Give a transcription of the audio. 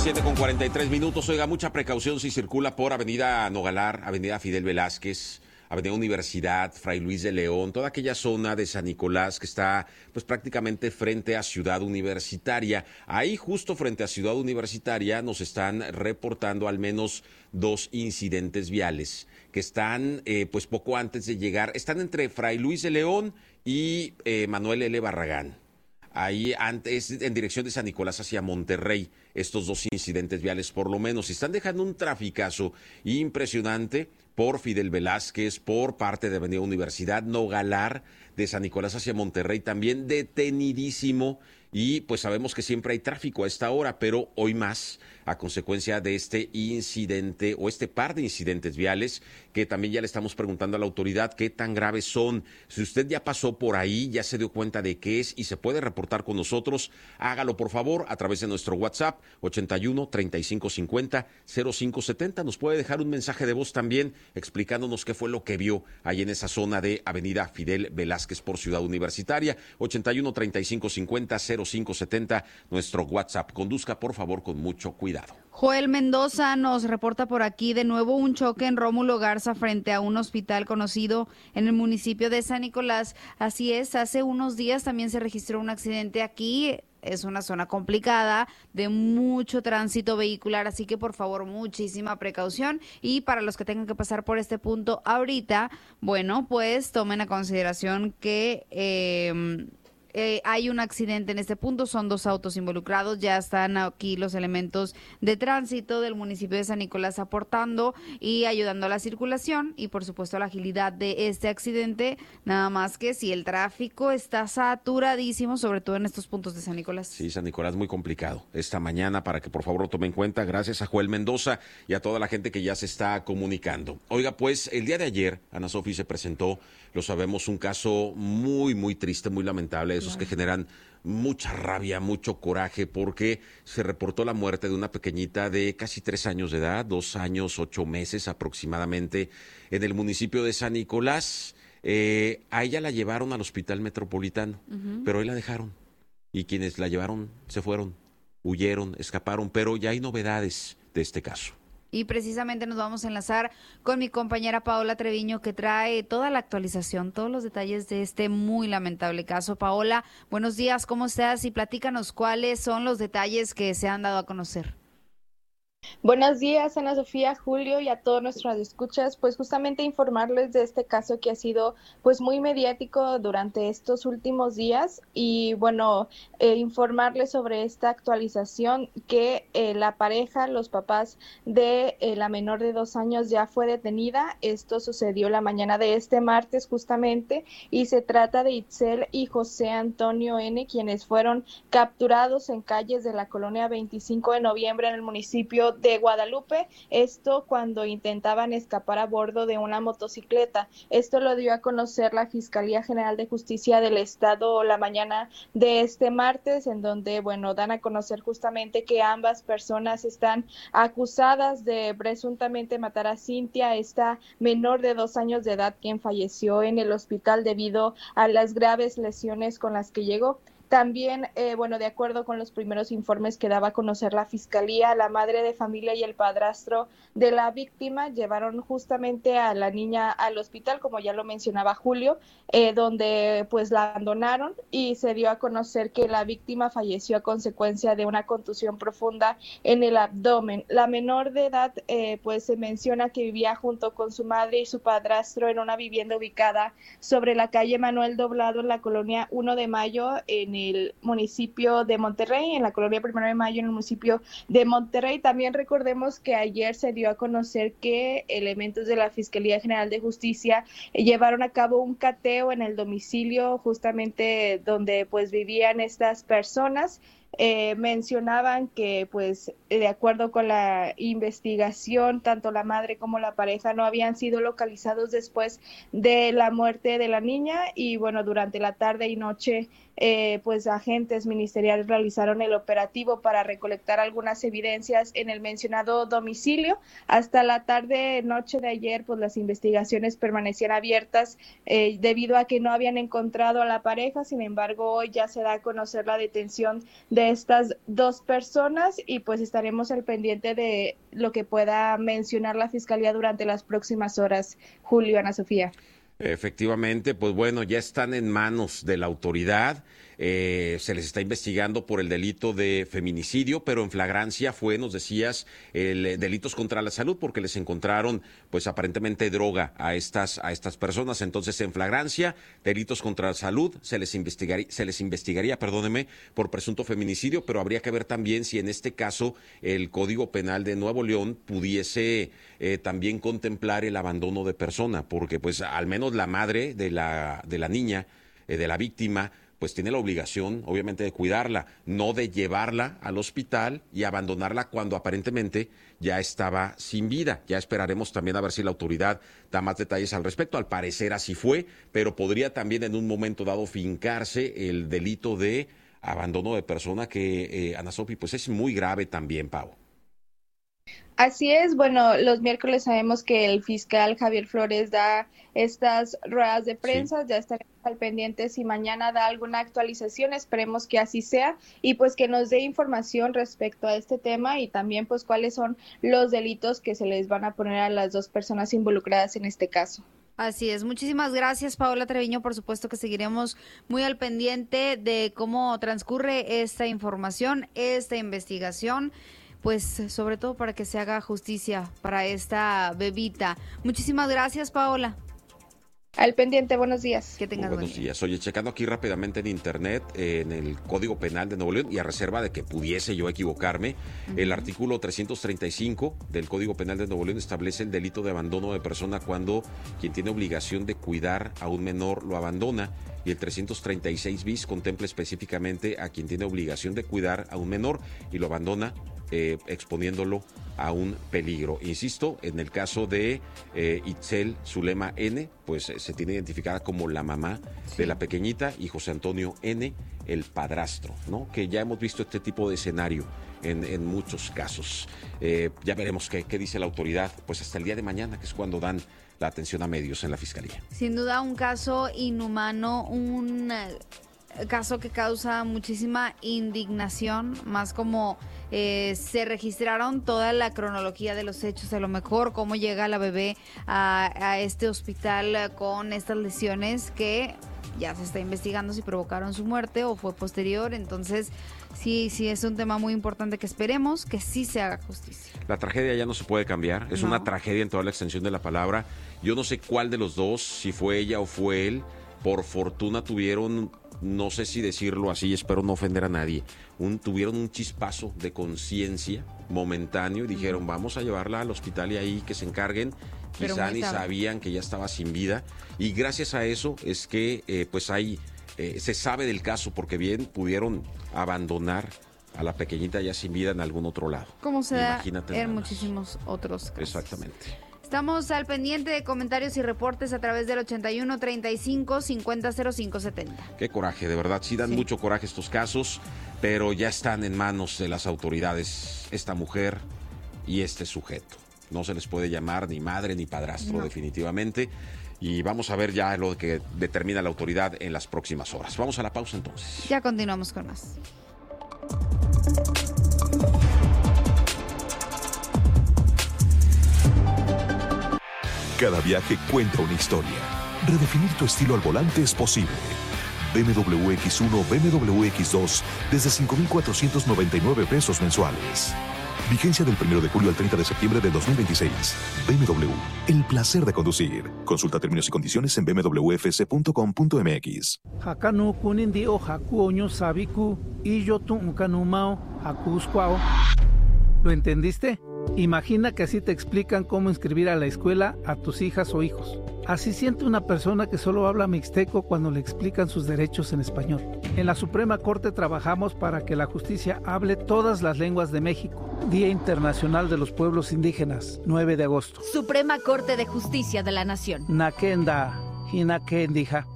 7:43. Oiga, mucha precaución si circula por Avenida Nogalar, Avenida Fidel Velázquez, Avenida Universidad, Fray Luis de León, toda aquella zona de San Nicolás que está pues prácticamente frente a Ciudad Universitaria. Ahí justo frente a Ciudad Universitaria nos están reportando al menos 2 incidentes viales que están pues poco antes de llegar, están entre Fray Luis de León y Manuel L. Barragán. Ahí antes, en dirección de San Nicolás hacia Monterrey, estos 2 incidentes viales por lo menos. Están dejando un traficazo impresionante por Fidel Velázquez, por parte de Avenida Universidad, Nogalar, de San Nicolás hacia Monterrey, también detenidísimo. Y pues sabemos que siempre hay tráfico a esta hora, pero hoy más a consecuencia de este incidente o este par de incidentes viales que también ya le estamos preguntando a la autoridad qué tan graves son. Si usted ya pasó por ahí, ya se dio cuenta de qué es y se puede reportar con nosotros, hágalo por favor a través de nuestro WhatsApp 81 35 50 05 70. Nos puede dejar un mensaje de voz también explicándonos qué fue lo que vio ahí en esa zona de Avenida Fidel Velázquez por Ciudad Universitaria. 81 35 50 05 70, nuestro WhatsApp. Conduzca por favor con mucho cuidado. Joel Mendoza nos reporta por aquí de nuevo un choque en Rómulo Garza frente a un hospital conocido en el municipio de San Nicolás. Así es, hace unos días también se registró un accidente aquí. Es una zona complicada de mucho tránsito vehicular, así que por favor muchísima precaución. Y para los que tengan que pasar por este punto ahorita, bueno, pues tomen a consideración que hay un accidente en este punto, son 2 autos involucrados, ya están aquí los elementos de tránsito del municipio de San Nicolás aportando y ayudando a la circulación y por supuesto a la agilidad de este accidente, nada más que si el tráfico está saturadísimo, sobre todo en estos puntos de San Nicolás. Sí, San Nicolás muy complicado esta mañana, para que por favor lo tomen en cuenta. Gracias a Joel Mendoza y a toda la gente que ya se está comunicando. Oiga, pues el día de ayer, Ana Sofi, se presentó, lo sabemos, un caso muy, muy triste, muy lamentable, esos que generan mucha rabia, mucho coraje, porque se reportó la muerte de una pequeñita de casi 3 años de edad, 2 años, 8 meses aproximadamente, en el municipio de San Nicolás. A ella la llevaron al hospital metropolitano, pero ahí la dejaron. Y quienes la llevaron se fueron, huyeron, escaparon, pero ya hay novedades de este caso. Y precisamente nos vamos a enlazar con mi compañera Paola Treviño, que trae toda la actualización, todos los detalles de este muy lamentable caso. Paola, buenos días, ¿cómo estás? Y platícanos cuáles son los detalles que se han dado a conocer. Buenos días, Ana Sofía, Julio y a todos nuestros escuchas. Pues justamente informarles de este caso que ha sido pues muy mediático durante estos últimos días y bueno, informarles sobre esta actualización que la pareja, los papás de la menor de 2 años ya fue detenida. Esto sucedió la mañana de este martes justamente y se trata de Itzel y José Antonio N., quienes fueron capturados en calles de la colonia 25 de noviembre en el municipio de Guadalupe, esto cuando intentaban escapar a bordo de una motocicleta. Esto lo dio a conocer la Fiscalía General de Justicia del Estado la mañana de este martes, en donde, bueno, dan a conocer justamente que ambas personas están acusadas de presuntamente matar a Cintia, esta menor de 2 años de edad, quien falleció en el hospital debido a las graves lesiones con las que llegó. También, bueno, de acuerdo con los primeros informes que daba a conocer la Fiscalía, la madre de familia y el padrastro de la víctima llevaron justamente a la niña al hospital, como ya lo mencionaba Julio, donde pues la abandonaron y se dio a conocer que la víctima falleció a consecuencia de una contusión profunda en el abdomen. La menor de edad, pues se menciona que vivía junto con su madre y su padrastro en una vivienda ubicada sobre la calle Manuel Doblado en la colonia 1 de Mayo, en el municipio de Monterrey, en la colonia 1 de Mayo, en el municipio de Monterrey. También recordemos que ayer se dio a conocer que elementos de la Fiscalía General de Justicia llevaron a cabo un cateo en el domicilio justamente donde pues vivían estas personas. Mencionaban que pues de acuerdo con la investigación tanto la madre como la pareja no habían sido localizados después de la muerte de la niña y bueno, durante la tarde y noche pues agentes ministeriales realizaron el operativo para recolectar algunas evidencias en el mencionado domicilio. Hasta la tarde noche de ayer pues las investigaciones permanecían abiertas debido a que no habían encontrado a la pareja. Sin embargo, hoy ya se da a conocer la detención de de estas dos personas y pues estaremos al pendiente de lo que pueda mencionar la Fiscalía durante las próximas horas. Julio, Ana Sofía. Efectivamente, pues bueno, ya están en manos de la autoridad. Se les está investigando por el delito de feminicidio, pero en flagrancia fue, nos decías, delitos contra la salud, porque les encontraron, pues aparentemente droga a estas personas. Entonces, en flagrancia, delitos contra la salud, se les investigaría, por presunto feminicidio, pero habría que ver también si en este caso el Código Penal de Nuevo León pudiese también contemplar el abandono de persona, porque pues al menos la madre de la niña, de la víctima, pues tiene la obligación, obviamente, de cuidarla, no de llevarla al hospital y abandonarla cuando aparentemente ya estaba sin vida. Ya esperaremos también a ver si la autoridad da más detalles al respecto. Al parecer así fue, pero podría también en un momento dado fincarse el delito de abandono de persona que, Ana Sofi, pues es muy grave también, Pau. Así es, bueno, los miércoles sabemos que el fiscal Javier Flores da estas ruedas de prensa, sí. Ya estaremos al pendiente si mañana da alguna actualización, esperemos que así sea y pues que nos dé información respecto a este tema y también pues cuáles son los delitos que se les van a poner a las dos personas involucradas en este caso. Así es, muchísimas gracias Paola Treviño, por supuesto que seguiremos muy al pendiente de cómo transcurre esta información, esta investigación, pues sobre todo para que se haga justicia para esta bebita. Muchísimas gracias, Paola. Al pendiente, buenos días. Que tengas buenos días. Oye, checando aquí rápidamente en internet, en el Código Penal de Nuevo León, y a reserva de que pudiese yo equivocarme, el artículo 335 del Código Penal de Nuevo León establece el delito de abandono de persona cuando quien tiene obligación de cuidar a un menor lo abandona, y el 336 bis contempla específicamente a quien tiene obligación de cuidar a un menor y lo abandona exponiéndolo a un peligro. Insisto, en el caso de Itzel Zulema N., pues se tiene identificada como la mamá de la pequeñita y José Antonio N., el padrastro, ¿no? Que ya hemos visto este tipo de escenario en muchos casos. Ya veremos qué dice la autoridad, pues hasta el día de mañana, que es cuando dan la atención a medios en la Fiscalía. Sin duda un caso inhumano, un caso que causa muchísima indignación, más como se registraron toda la cronología de los hechos, a lo mejor cómo llega la bebé a este hospital con estas lesiones que ya se está investigando si provocaron su muerte o fue posterior. Entonces sí es un tema muy importante que esperemos que sí se haga justicia. La tragedia ya no se puede cambiar, es una tragedia en toda la extensión de la palabra. Yo no sé cuál de los dos, si fue ella o fue él, por fortuna tuvieron, no sé si decirlo así, espero no ofender a nadie, tuvieron un chispazo de conciencia momentáneo y dijeron, vamos a llevarla al hospital y ahí que se encarguen. Quizá ni sabían que ya estaba sin vida, y gracias a eso es que pues hay se sabe del caso, porque bien pudieron abandonar a la pequeñita ya sin vida en algún otro lado. Como se da en muchísimos otros casos. Exactamente. Estamos al pendiente de comentarios y reportes a través del 81 35 50 05 70. Qué coraje, de verdad, sí dan mucho coraje estos casos, pero ya están en manos de las autoridades esta mujer y este sujeto. No se les puede llamar ni madre ni padrastro, definitivamente. Y vamos a ver ya lo que determina la autoridad en las próximas horas. Vamos a la pausa entonces. Ya continuamos con más. Cada viaje cuenta una historia. Redefinir tu estilo al volante es posible. BMW X1, BMW X2 desde 5,499 pesos mensuales. Vigencia del 1 de julio al 30 de septiembre de 2026. BMW, el placer de conducir. Consulta términos y condiciones en bmwfc.com.mx. Hakanu kunindi o haku oño sabiku y yo tu ukanumao hakuskwao. ¿Lo entendiste? Imagina que así te explican cómo inscribir a la escuela a tus hijas o hijos. Así siente una persona que solo habla mixteco cuando le explican sus derechos en español. En la Suprema Corte trabajamos para que la justicia hable todas las lenguas de México. Día Internacional de los Pueblos Indígenas, 9 de agosto. Suprema Corte de Justicia de la Nación. Nakenda, Hinakendija.